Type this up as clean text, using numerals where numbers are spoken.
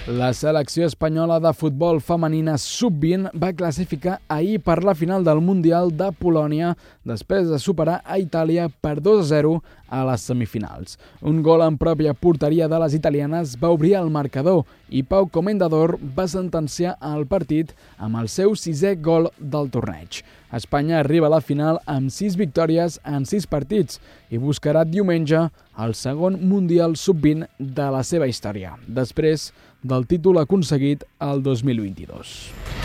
La selecció espanyola de futbol femenina sub-20 va classificar ahir per la final del Mundial de Polònia després de superar a Itàlia per 2-0 a les semifinals. Un gol en pròpia porteria de les italianes va obrir el marcador i Pau Comendador va sentenciar el partit amb el seu 6è gol del torneig. Espanya arriba a la final amb 6 victòries en 6 partits i buscarà diumenge el segon Mundial sub-20 de la seva història, després del títol aconseguit el 2022.